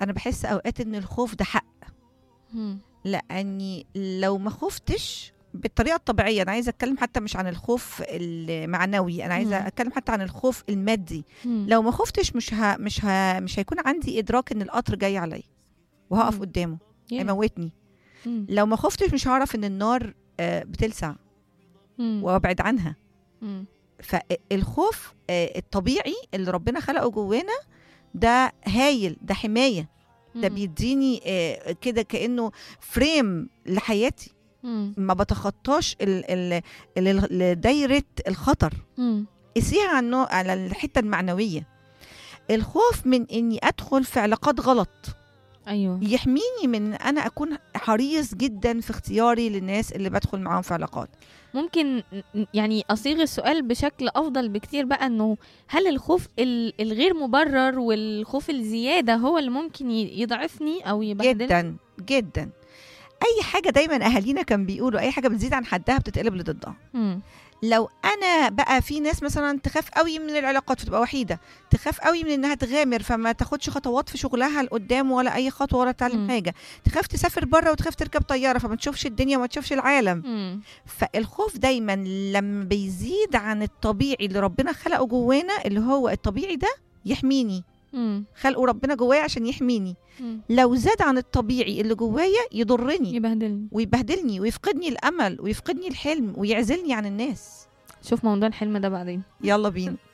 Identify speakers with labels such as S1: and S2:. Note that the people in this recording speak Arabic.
S1: انا بحس اوقات ان الخوف ده حق،
S2: مم.
S1: لاني لو ما خفتش بالطريقه الطبيعيه، انا عايزه اتكلم حتى مش عن الخوف المعنوي، انا عايزه
S2: مم.
S1: اتكلم حتى عن الخوف المادي.
S2: مم.
S1: لو ما خفتش مش هيكون عندي ادراك ان القطر جاي عليا وهقف
S2: مم.
S1: قدامه
S2: Yeah.
S1: هيموتني.
S2: مم.
S1: لو ما خفتش مش هعرف ان النار بتلسع
S2: مم.
S1: وابعد عنها.
S2: مم.
S1: فالخوف الطبيعي اللي ربنا خلقه جوانا ده هايل، ده حماية، ده
S2: مم.
S1: بيديني كده كأنه فريم لحياتي،
S2: مم.
S1: ما بتخطاش دايرة الخطر.
S2: مم.
S1: قسيها على الحتة المعنوية. الخوف من اني ادخل في علاقات غلط
S2: ايوه.
S1: يحميني من انا اكون حريص جدا في اختياري للناس اللي بدخل معاهم في علاقات.
S2: ممكن يعني أصيغ السؤال بشكل أفضل بكتير بقى، إنه هل الخوف الغير مبرر والخوف الزيادة هو اللي ممكن يضعفني أو يبهدلني؟
S1: جدا جدا. اي حاجه دايما اهالينا كان بيقولوا اي حاجه بتزيد عن حدها بتتقلب لضدها.
S2: مم.
S1: لو انا بقى في ناس مثلا تخاف قوي من العلاقات فتبقى وحيده، تخاف قوي من انها تغامر فما تاخدش خطوات في شغلها لقدام ولا اي خطوه ولا تعلم
S2: مم.
S1: حاجه، تخاف تسافر بره وتخاف تركب طياره فما تشوفش الدنيا وما تشوفش العالم.
S2: مم.
S1: فالخوف دايما لما بيزيد عن الطبيعي اللي ربنا خلقه جوانا، اللي هو الطبيعي ده يحميني،
S2: مم.
S1: خلقه ربنا جوايا عشان يحميني.
S2: مم.
S1: لو زاد عن الطبيعي اللي جوايا يضرني
S2: يبهدلني.
S1: ويبهدلني ويفقدني الامل ويفقدني الحلم ويعزلني عن الناس.
S2: شوف موضوع الحلم ده بعدين.
S1: يلا بينا.